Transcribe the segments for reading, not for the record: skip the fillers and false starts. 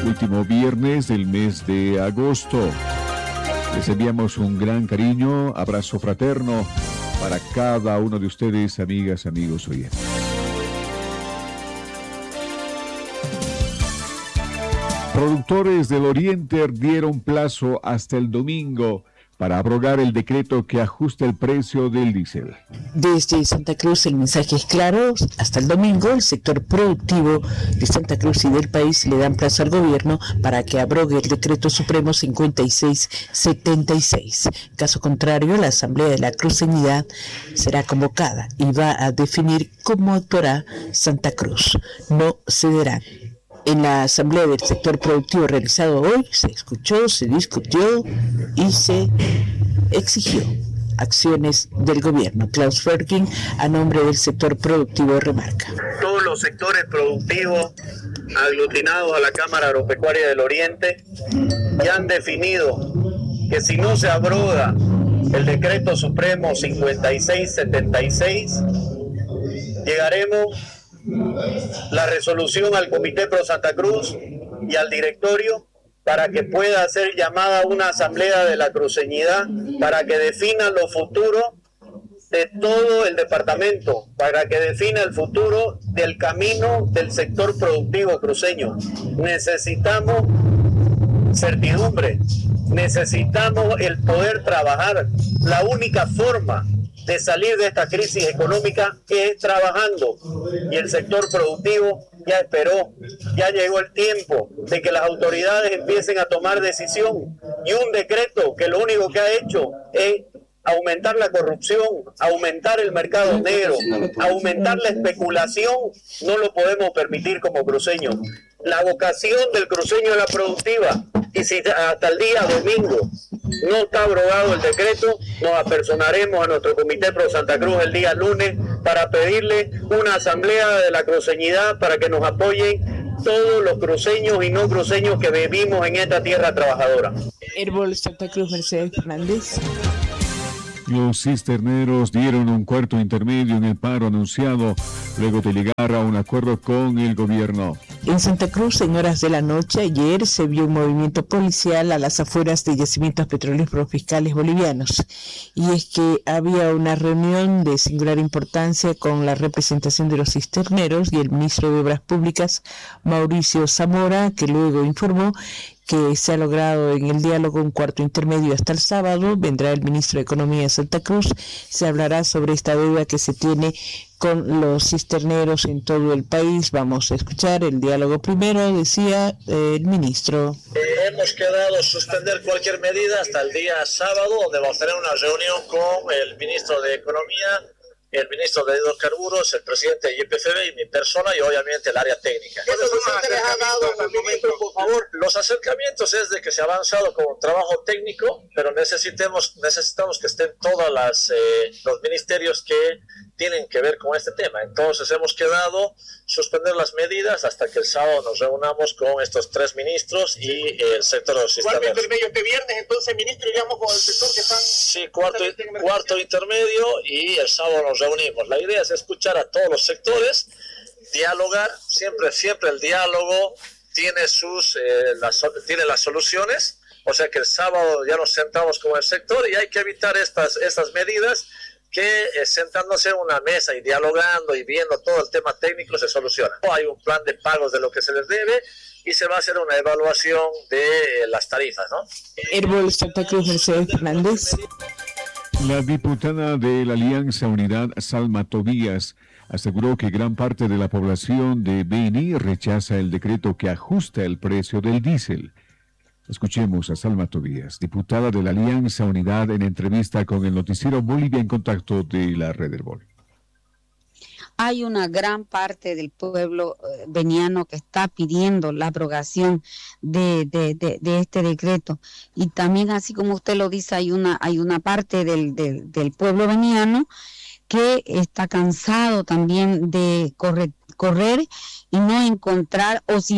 último viernes del mes de agosto. Les enviamos un gran cariño, abrazo fraterno para cada uno de ustedes, amigas, amigos oyentes. Productores del Oriente dieron plazo hasta el domingo para abrogar el decreto que ajusta el precio del diésel. Desde Santa Cruz el mensaje es claro. Hasta el domingo el sector productivo de Santa Cruz y del país le dan plazo al gobierno para que abrogue el decreto supremo 5676. Caso contrario, la Asamblea de la Cruceñidad será convocada y va a definir cómo actuará Santa Cruz. No cederán. En la asamblea del sector productivo realizado hoy, se escuchó, se discutió y se exigió acciones del gobierno. Klaus Ferking, a nombre del sector productivo, remarca. Todos los sectores productivos aglutinados a la Cámara Agropecuaria del Oriente ya han definido que si no se abroga el decreto supremo 5676, llegaremos la resolución al Comité Pro Santa Cruz y al directorio para que pueda ser llamada una asamblea de la cruceñidad para que defina lo futuro de todo el departamento, para que defina el futuro del camino del sector productivo cruceño. Necesitamos certidumbre, necesitamos el poder trabajar. La única forma de salir de esta crisis económica es trabajando, y el sector productivo ya esperó, ya llegó el tiempo de que las autoridades empiecen a tomar decisión, y un decreto que lo único que ha hecho es aumentar la corrupción, aumentar el mercado negro, aumentar la especulación, no lo podemos permitir como cruceños. La vocación del cruceño es la productiva, y si hasta el día domingo no está abrogado el decreto, nos apersonaremos a nuestro Comité Pro Santa Cruz el día lunes para pedirle una asamblea de la cruceñidad para que nos apoyen todos los cruceños y no cruceños que vivimos en esta tierra trabajadora. Herbol Santa Cruz, Mercedes Fernández. Los cisterneros dieron un cuarto intermedio en el paro anunciado luego de llegar a un acuerdo con el gobierno. En Santa Cruz, en horas de la noche ayer, se vio un movimiento policial a las afueras de yacimientos petrolíferos fiscales bolivianos. Y es que había una reunión de singular importancia con la representación de los cisterneros y el ministro de Obras Públicas, Mauricio Zamora, que luego informó que se ha logrado en el diálogo un cuarto intermedio hasta el sábado. Vendrá el ministro de Economía de Santa Cruz, se hablará sobre esta deuda que se tiene con los cisterneros en todo el país. Vamos a escuchar el diálogo primero, decía el ministro. Hemos quedado suspender cualquier medida hasta el día sábado, donde vamos a tener una reunión con el ministro de Economía, el ministro de Hidrocarburos, el presidente de YPFB y mi persona, y obviamente el área técnica. Por favor, los acercamientos es de que se ha avanzado con un trabajo técnico, pero necesitamos que estén todos los ministerios que tienen que ver con este tema. Entonces hemos quedado suspender las medidas hasta que el sábado nos reunamos con estos tres ministros y el sector de los sistemas. ¿Cuarto intermedio este viernes? Entonces, ministro, digamos, con el sector que están... Sí, cuarto intermedio, y el sábado nos reunimos. La idea es escuchar a todos los sectores, dialogar, siempre el diálogo tiene tiene las soluciones, o sea que el sábado ya nos sentamos con el sector y hay que evitar estas medidas que sentándose en una mesa y dialogando y viendo todo el tema técnico se soluciona. Hay un plan de pagos de lo que se les debe y se va a hacer una evaluación de las tarifas, ¿no? Herbol Santa Cruz, Mercedes Fernández. La diputada de la Alianza Unidad, Salma Tobías, aseguró que gran parte de la población de Beni rechaza el decreto que ajusta el precio del diésel. Escuchemos a Salma Tobías, diputada de la Alianza Unidad, en entrevista con el noticiero Bolivia en Contacto de la Red Herbol. Hay una gran parte del pueblo beniano que está pidiendo la abrogación de este decreto, y también, así como usted lo dice, hay una parte del pueblo beniano que está cansado también de correr y no encontrar, o sin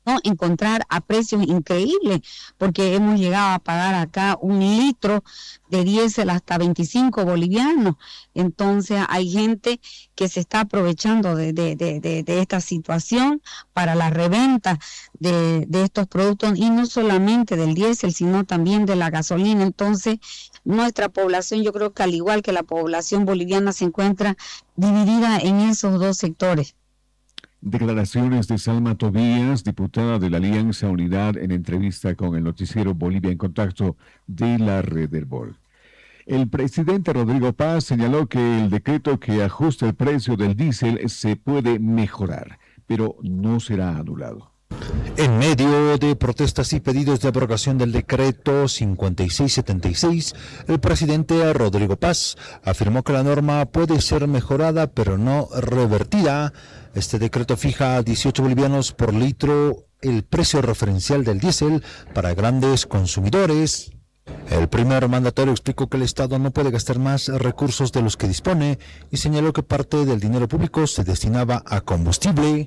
¿no? Encontrar a precios increíbles, porque hemos llegado a pagar acá 1 litro de diésel hasta 25 bolivianos. Entonces hay gente que se está aprovechando de esta situación para la reventa de estos productos, y no solamente del diésel, sino también de la gasolina. Entonces nuestra población, yo creo que al igual que la población boliviana, se encuentra dividida en esos dos sectores. Declaraciones de Salma Tobías, diputada de la Alianza Unidad, en entrevista con el noticiero Bolivia en Contacto de la Red Herbol. El presidente Rodrigo Paz señaló que el decreto que ajusta el precio del diésel se puede mejorar, pero no será anulado. En medio de protestas y pedidos de abrogación del decreto 5676, el presidente Rodrigo Paz afirmó que la norma puede ser mejorada pero no revertida. Este decreto fija a 18 bolivianos por litro el precio referencial del diésel para grandes consumidores. El primer mandatario explicó que el Estado no puede gastar más recursos de los que dispone y señaló que parte del dinero público se destinaba a combustible.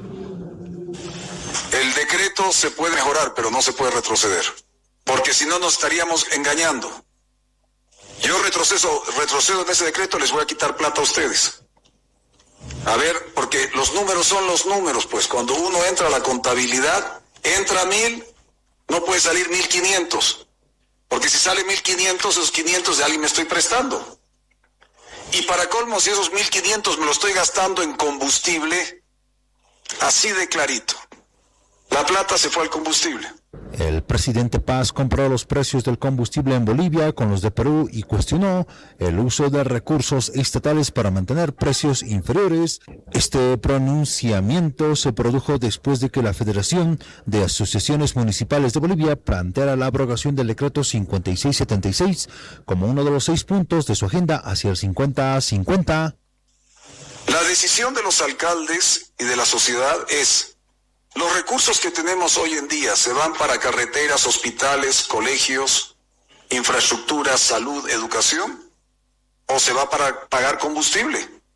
El decreto se puede mejorar, pero no se puede retroceder, porque si no nos estaríamos engañando. Yo retrocedo en ese decreto, les voy a quitar plata a ustedes. A ver, porque los números son los números, pues cuando uno entra a la contabilidad, entra 1.000, no puede salir 1.500, porque si sale 1.500, esos 500 de alguien me estoy prestando. Y para colmo, si esos 1.500 me lo estoy gastando en combustible, así de clarito. La plata se fue al combustible. El presidente Paz comparó los precios del combustible en Bolivia con los de Perú y cuestionó el uso de recursos estatales para mantener precios inferiores. Este pronunciamiento se produjo después de que la Federación de Asociaciones Municipales de Bolivia planteara la abrogación del decreto 5676 como uno de los 6 puntos de su agenda hacia el 50-50. La decisión de los alcaldes y de la sociedad es: los recursos que tenemos hoy en día se van para carreteras, hospitales, colegios, infraestructura, salud, educación, o se va para pagar combustible.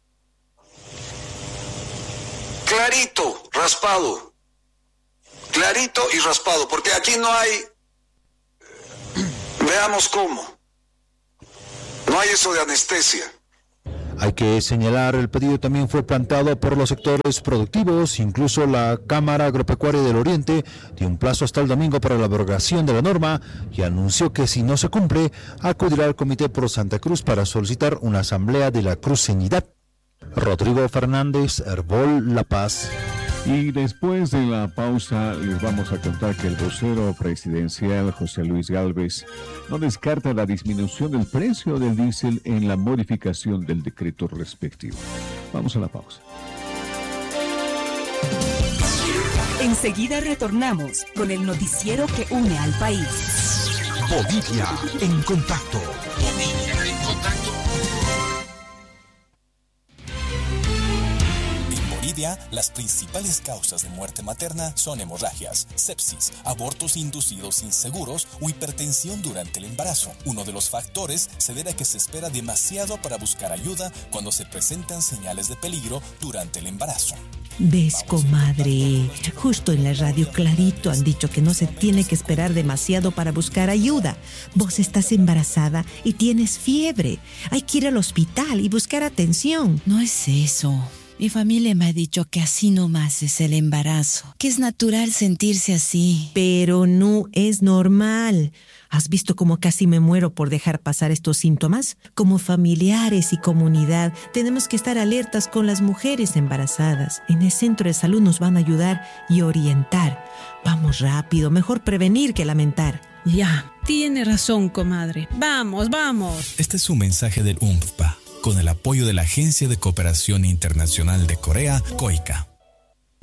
Clarito, raspado. Clarito y raspado, porque aquí no hay, veamos cómo, no hay eso de anestesia. Hay que señalar, el pedido también fue planteado por los sectores productivos. Incluso la Cámara Agropecuaria del Oriente dio un plazo hasta el domingo para la abrogación de la norma y anunció que si no se cumple, acudirá al Comité Pro Santa Cruz para solicitar una asamblea de la cruceñidad. Rodrigo Fernández, Herbol, La Paz. Y después de la pausa les vamos a contar que el vocero presidencial José Luis Gálvez no descarta la disminución del precio del diésel en la modificación del decreto respectivo. Vamos a la pausa. Enseguida retornamos con el noticiero que une al país. Bolivia en contacto. Bolivia en contacto. Las principales causas de muerte materna son hemorragias, sepsis, abortos inducidos inseguros o hipertensión durante el embarazo. Uno de los factores se debe a que se espera demasiado para buscar ayuda cuando se presentan señales de peligro durante el embarazo. ¿Ves, comadre? Justo en la radio clarito han dicho que no se tiene que esperar demasiado para buscar ayuda. Vos estás embarazada y tienes fiebre. Hay que ir al hospital y buscar atención. No es eso. Mi familia me ha dicho que así nomás es el embarazo, que es natural sentirse así. Pero no es normal. ¿Has visto cómo casi me muero por dejar pasar estos síntomas? Como familiares y comunidad, tenemos que estar alertas con las mujeres embarazadas. En el centro de salud nos van a ayudar y orientar. Vamos rápido, mejor prevenir que lamentar. Ya, tiene razón, comadre. Vamos, vamos. Este es un mensaje del UNFPA, con el apoyo de la Agencia de Cooperación Internacional de Corea, COICA.